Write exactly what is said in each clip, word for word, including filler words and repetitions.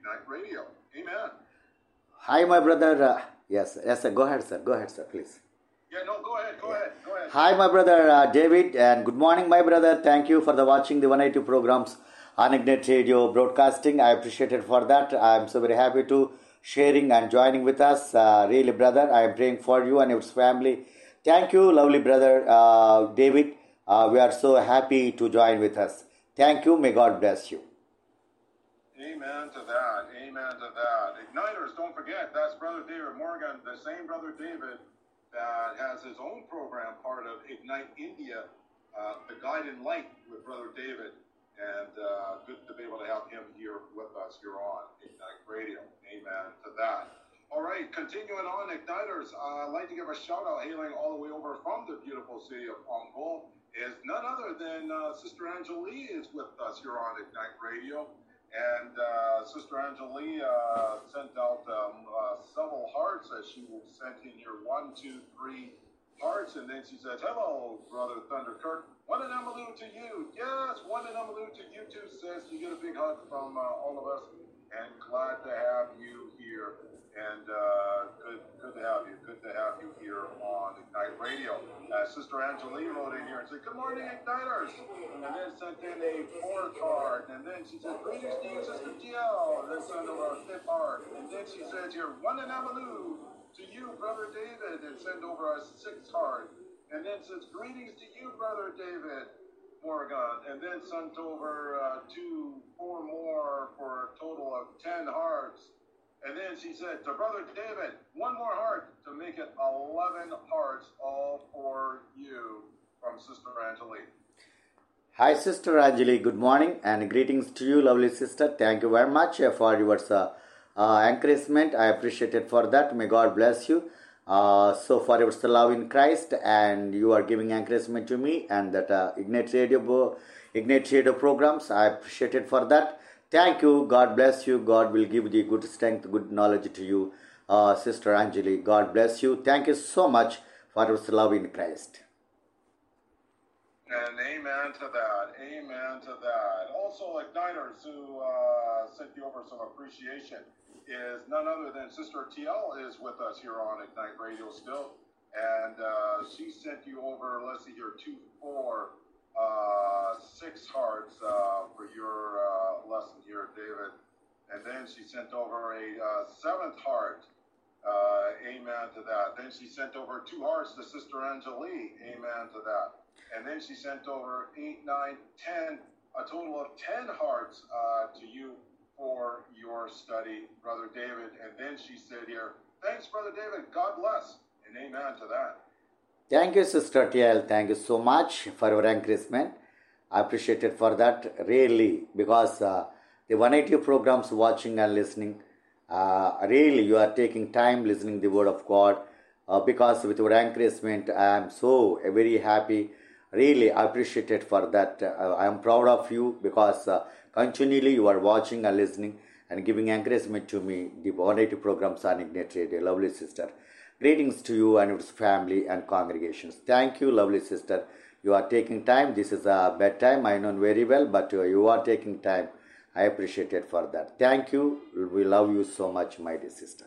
Ignite Radio. Amen. Hi, my brother. Uh, yes, yes, sir. Go ahead, sir. Go ahead, sir, please. Yeah, no, go ahead, go ahead, go ahead. Hi, my brother uh, David, and good morning, my brother. Thank you for the watching the one eighty programs on Ignite Radio broadcasting. I appreciate it for that. I'm so very happy to sharing and joining with us. Uh, really, brother, I am praying for you and your family. Thank you, lovely brother uh, David. Uh, we are so happy to join with us. Thank you. May God bless you. Amen to that. Amen to that. Igniters, don't forget, that's Brother David Morgan, the same Brother David that has his own program, part of Ignite India, uh, The Guide in Light with Brother David. And uh, good to be able to have him here with us here on Ignite Radio. Amen to that. All right, continuing on, Igniters, uh, I'd like to give a shout out, hailing all the way over from the beautiful city of Ongole, is none other than uh, Sister Angelie is with us here on Ignite Radio. And uh, Sister Angelie uh, sent out um, uh, several hearts as she sent in here one, two, three hearts. And then she says, hello, Brother Thunder Kirk. One in Amaloo to you. Yes, one in Amaloo to you too, sis. You get a big hug from uh, all of us. And glad to have you here. And uh, good, good to have you. Good to have you here on Ignite Radio. Uh, Sister Angelie wrote in here and said, good morning, Igniters. And then sent in a fourth card. And then she said, greetings to you, Sister G L. And then sent over a fifth card. And then she says here, one in Amaloo to you, Brother David. And send over a sixth card. And then says, greetings to you, Brother David Morgan. And then sent over uh, two, four more for a total of ten hearts. And then she said to Brother David, one more heart to make it eleven hearts, all for you, from Sister Angelie. Hi, Sister Angelie. Good morning and greetings to you, lovely sister. Thank you very much for your uh, uh, encouragement. I appreciate it for that. May God bless you. Uh, so for your love in Christ, and you are giving encouragement to me and that uh, Ignite Radio, Ignite Radio programs. I appreciate it for that. Thank you. God bless you. God will give the good strength, good knowledge to you, uh, Sister Angelie. God bless you. Thank you so much for your love in Christ. And amen to that. Amen to that. Also, Igniters who uh, sent you over some appreciation is none other than Sister T L is with us here on Ignite Radio still. And uh, she sent you over, let's see here, two, four, uh, six hearts uh, for your uh, lesson here, David. And then she sent over a uh, seventh heart. Uh, amen to that. Then she sent over two hearts to Sister Angelie. Amen to that. And then she sent over eight, nine, ten, a total of ten hearts uh, to you for your study, Brother David. And then she said here, thanks, Brother David. God bless. And amen to that. Thank you, Sister T L. Thank you so much for your encouragement. I appreciate it for that, really, because uh, the one eighty programs watching and listening, uh, really you are taking time listening the word of God, uh, because with your encouragement, I am so uh, very happy. Really, I appreciate it for that. Uh, I am proud of you because uh, continually you are watching and listening and giving encouragement to me, the one eighty programs on Ignite Radio. Lovely sister. Greetings to you and your family and congregations. Thank you, lovely sister. You are taking time. This is a bedtime. I know very well, but uh, you are taking time. I appreciate it for that. Thank you. We love you so much, my dear sister.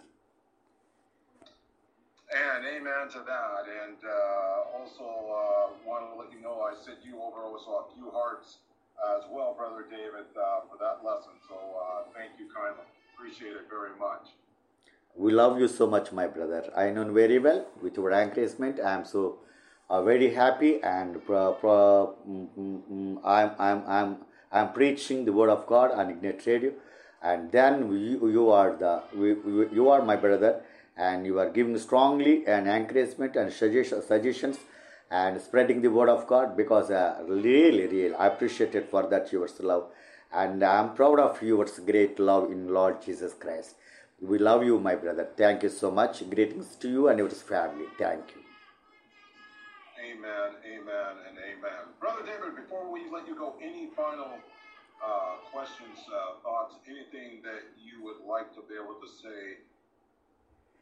And amen to that. And uh, also uh, want to let you know I sent you over also a few hearts as well, Brother David, uh, for that lesson. So uh, thank you kindly. Appreciate it very much. We love you so much, my brother. I know very well with your encouragement. I am so uh, very happy, and pro, pro, mm, mm, mm, I'm I'm I'm I'm preaching the word of God on Ignite Radio, and then we, you are the we, we, you are my brother, and you are giving strongly and encouragement and suggestions suggestions and spreading the word of God, because uh, really, really I appreciate it for that your love, and I'm proud of your great love in Lord Jesus Christ. We love you, my brother. Thank you so much. Greetings to you and your family. Thank you. Amen, amen, and amen. Brother David, before we let you go, any final uh, questions, uh, thoughts, anything that you would like to be able to say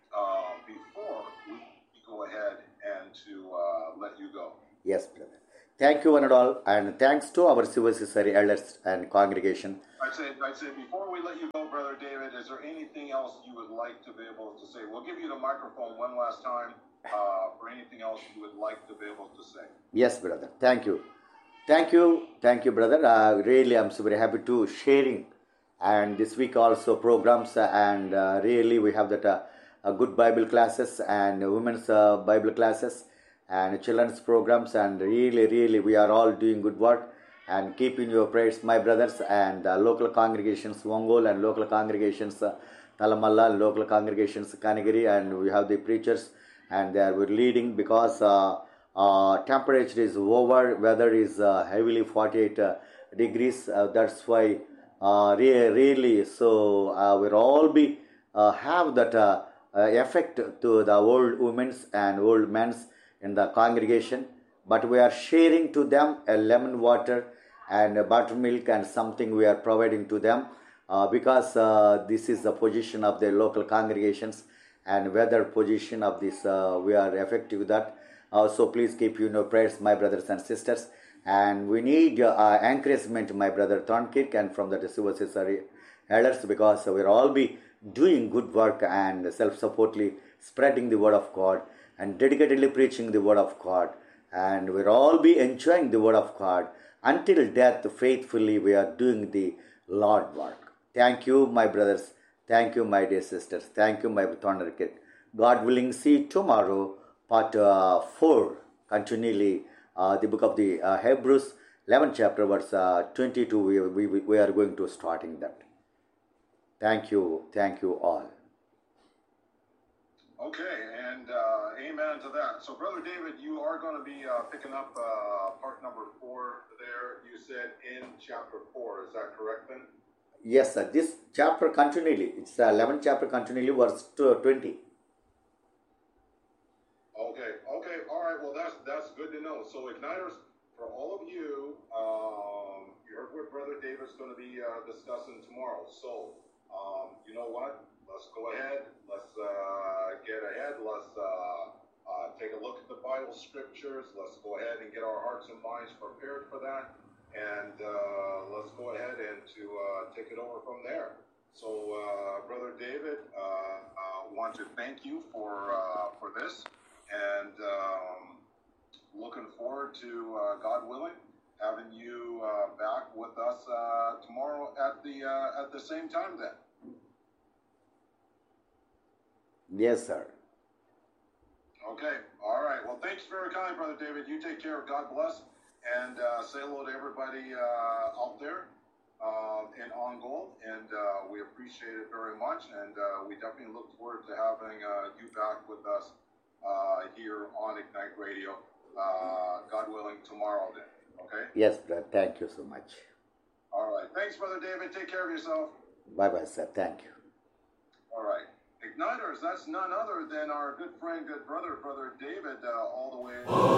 uh, before we go ahead and to uh, let you go? Yes, brother. Thank you, one and all, and thanks to our civil society elders and congregation. I'd say, I'd say before we let you go, Brother David, is there anything else you would like to be able to say? We'll give you the microphone one last time uh, for anything else you would like to be able to say. Yes, brother. Thank you. Thank you. Thank you, brother. Uh, really, I'm so very happy to sharing. And this week also programs uh, and uh, really we have that uh, uh, good Bible classes and women's uh, Bible classes and children's programs, and really, really we are all doing good work and keeping your prayers, my brothers, and uh, local congregations, Wongol and local congregations, uh, Talamalla and local congregations, Kanagiri, and we have the preachers and they are leading because uh, uh, temperature is over, weather is uh, heavily forty-eight uh, degrees, uh, that's why uh, re- really, so uh, we'll all be uh, have that uh, uh, effect to the old women's and old men's in the congregation, but we are sharing to them a lemon water and a buttermilk and something we are providing to them uh, because uh, this is the position of the local congregations and weather position of this uh, we are effective with that. Uh, so please keep you know prayers, my brothers and sisters, and we need uh, encouragement, my brother Thornkirk, and from the civil society elders, because we'll all be doing good work and self-supportly spreading the word of God and dedicatedly preaching the word of God, and we'll all be enjoying the word of God until death. Faithfully we are doing the Lord work. Thank you, my brothers. Thank you, my dear sisters. Thank you, my Thornkirk. God willing, see you tomorrow, part uh, four, continually uh, the book of the uh, Hebrews, eleventh chapter, verse uh, twenty-two. We, we, we are going to starting that. Thank you. Thank you all. Okay, and uh, amen to that. So, Brother David, you are going to be uh, picking up uh, part number four there, you said, in chapter four. Is that correct then? Yes, sir. This chapter continually, it's the eleventh chapter continually, verse twenty. Okay, okay, all right. Well, that's that's good to know. So, Igniters, for all of you, um, you heard what Brother David's going to be uh, discussing tomorrow. So, um, you know what? Let's go ahead. Let's uh, get ahead. Let's uh, uh, take a look at the Bible scriptures. Let's go ahead and get our hearts and minds prepared for that. And uh, let's go ahead and to uh, take it over from there. So, uh, Brother David, uh, uh, want to thank you for uh, for this, and um, looking forward to uh, God willing having you uh, back with us uh, tomorrow at the uh, at the same time. Then. Yes, sir. Okay. All right. Well, thanks very kind, Brother David. You take care. God bless. And uh, say hello to everybody uh, out there uh, in On Gold. And uh, we appreciate it very much. And uh, we definitely look forward to having uh, you back with us uh, here on Ignite Radio, uh, God willing, tomorrow then. Okay? Yes, brother. Thank you so much. All right. Thanks, Brother David. Take care of yourself. Bye-bye, sir. Thank you. All right. Igniters, that's none other than our good friend, good brother, Brother David, uh, all the way.